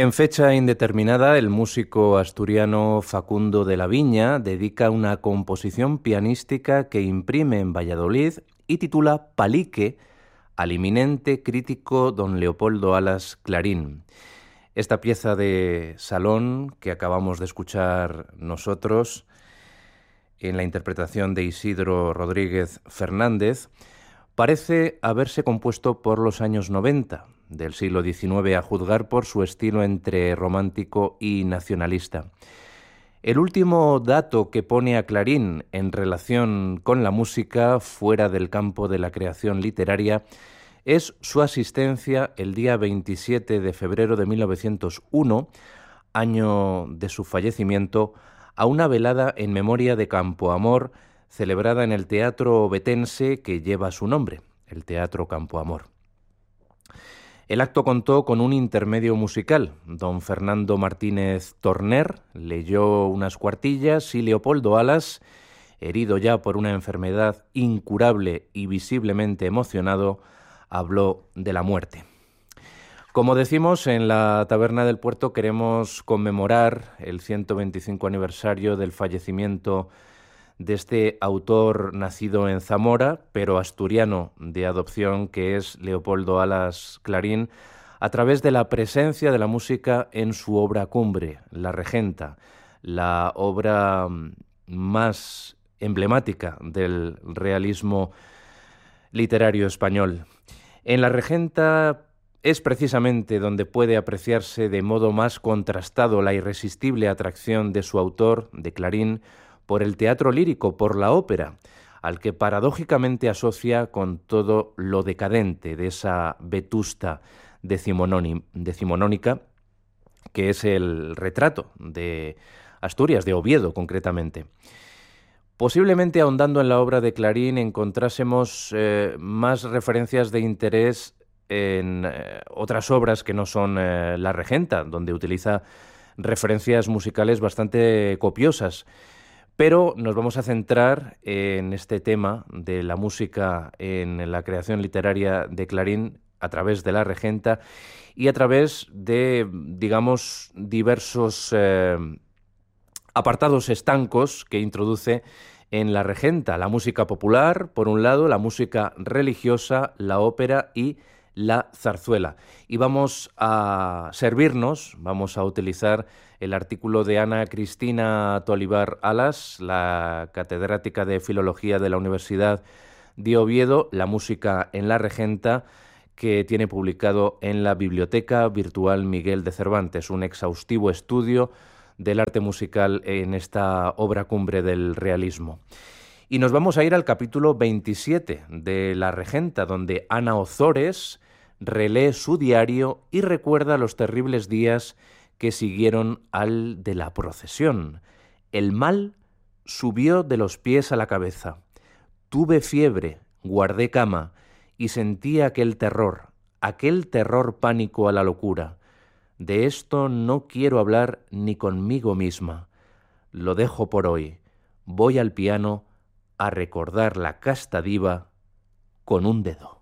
En fecha indeterminada, el músico asturiano Facundo de la Viña dedica una composición pianística que imprime en Valladolid y titula Palique al eminente crítico don Leopoldo Alas Clarín. Esta pieza de salón que acabamos de escuchar nosotros en la interpretación de Isidro Rodríguez Fernández parece haberse compuesto por los años 90 del siglo XIX, a juzgar por su estilo entre romántico y nacionalista. El último dato que pone a Clarín en relación con la música fuera del campo de la creación literaria es su asistencia el día 27 de febrero de 1901, año de su fallecimiento, a una velada en memoria de Campoamor celebrada en el teatro ovetense que lleva su nombre, el Teatro Campoamor. El acto contó con un intermedio musical. Don Fernando Martínez Torner leyó unas cuartillas y Leopoldo Alas, herido ya por una enfermedad incurable y visiblemente emocionado, habló de la muerte. Como decimos, en la Taberna del Puerto queremos conmemorar el 125 aniversario del fallecimiento de este autor nacido en Zamora, pero asturiano de adopción, que es Leopoldo Alas Clarín, a través de la presencia de la música en su obra cumbre, La Regenta, la obra más emblemática del realismo literario español. En La Regenta es precisamente donde puede apreciarse de modo más contrastado la irresistible atracción de su autor, de Clarín, por el teatro lírico, por la ópera, al que paradójicamente asocia con todo lo decadente de esa vetusta decimonónica, que es el retrato de Asturias, de Oviedo concretamente. Posiblemente ahondando en la obra de Clarín encontrásemos más referencias de interés en otras obras que no son La Regenta, donde utiliza referencias musicales bastante copiosas. Pero nos vamos a centrar en este tema de la música en la creación literaria de Clarín a través de La Regenta y a través de, digamos, diversos apartados estancos que introduce en La Regenta: la música popular, por un lado, la música religiosa, la ópera y la zarzuela. Y vamos a servirnos, vamos a utilizar el artículo de Ana Cristina Tolivar Alas, la catedrática de Filología de la Universidad de Oviedo, La música en La Regenta, que tiene publicado en la Biblioteca Virtual Miguel de Cervantes, un exhaustivo estudio del arte musical en esta obra cumbre del realismo. Y nos vamos a ir al capítulo 27 de La Regenta, donde Ana Ozores relee su diario y recuerda los terribles días que siguieron al de la procesión. El mal subió de los pies a la cabeza. Tuve fiebre, guardé cama y sentí aquel terror pánico a la locura. De esto no quiero hablar ni conmigo misma. Lo dejo por hoy. Voy al piano a recordar la casta diva con un dedo.